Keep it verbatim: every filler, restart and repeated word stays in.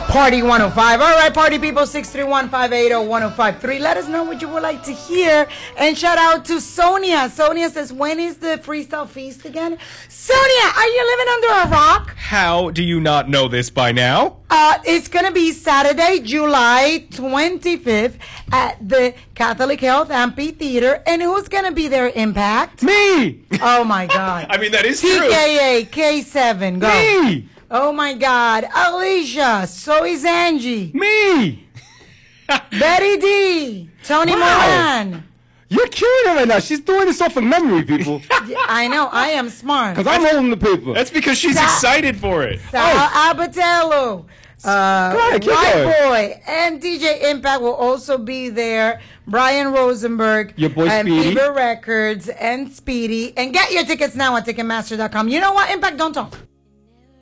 Party one oh five. All right, party people, six three one, five eight zero, one oh five three. Let us know what you would like to hear. And shout out to Sonia. Sonia says, when is the freestyle feast again? Sonia, are you living under a rock? How do you not know this by now? Uh, it's going to be Saturday, July twenty-fifth at the Catholic Health Amphitheater. And who's going to be there, Impact? Me! Oh, my God. I mean, that is T true. K A, K seven, go. Me! Oh, my God. Alicia, so is Angie. Me! Betty D, Tony Wow. Moran. You're killing her right now. She's doing this off of memory, people. Yeah, I know, I am smart. Because I'm holding the paper. That's because she's Sa- excited for it. Sal Abatello, uh, Go ahead, keep White going. Boy, and D J Impact will also be there. Brian Rosenberg, Your boy and Speedy. Fever Records, and Speedy. And get your tickets now at Ticketmaster dot com. You know what, Impact? Don't talk.